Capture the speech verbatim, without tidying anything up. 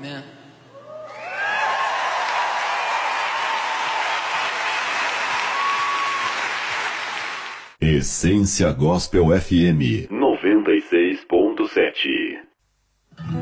Amen. Essência Gospel F M noventa e seis ponto sete.